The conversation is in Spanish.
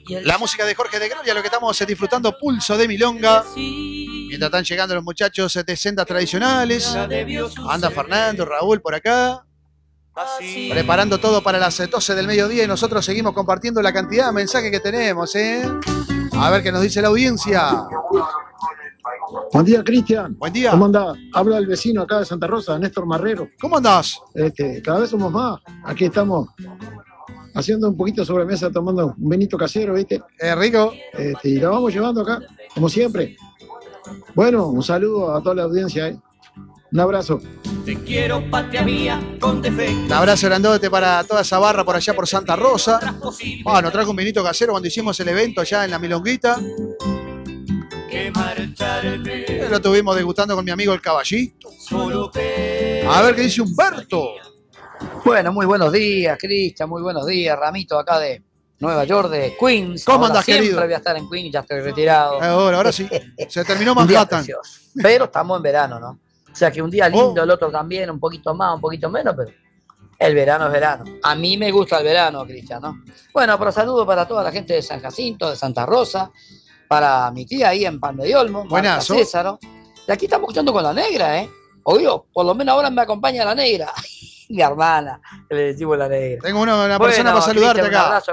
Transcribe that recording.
La música de Jorge de Gloria, lo que estamos disfrutando, Pulso de Milonga. Mientras están llegando los muchachos de sendas tradicionales. Anda Fernando, Raúl por acá. Preparando todo para las 12 del mediodía y nosotros seguimos compartiendo la cantidad de mensajes que tenemos, ¿eh? A ver qué nos dice la audiencia. Buen día, Cristian. Buen día. ¿Cómo andás? Habla el vecino acá de Santa Rosa, Néstor Marrero. ¿Cómo andás? Cada vez somos más. Aquí estamos haciendo un poquito de sobremesa, tomando un vinito casero, ¿viste? Rico. Y la vamos llevando acá, como siempre. Bueno, un saludo a toda la audiencia, ¿eh? Un abrazo. Te quiero, patria mía, con defecto. Un abrazo grandote para toda esa barra por allá por Santa Rosa. Bueno, trajo un vinito casero cuando hicimos el evento allá en la Milonguita. Lo estuvimos degustando con mi amigo el Caballito. A ver qué dice Humberto. Bueno, muy buenos días, Cristian, muy buenos días. Ramito acá de Nueva York, de Queens. ¿Cómo andás, querido? Siempre voy a estar en Queens, ya estoy retirado. Ahora sí, se terminó Un día Manhattan. precioso. Pero estamos en verano, ¿no? O sea que un día lindo, el otro también, un poquito más, un poquito menos, pero el verano es verano. A mí me gusta el verano, Cristian, ¿no? Bueno, pero saludo para toda la gente de San Jacinto, de Santa Rosa, para mi tía ahí en Pan de Olmo, Marta Césaro. Y aquí estamos escuchando con la negra, ¿eh? Oye, por lo menos ahora me acompaña la negra. Mi hermana, que le decimos la negra. Tengo una persona para saludarte acá.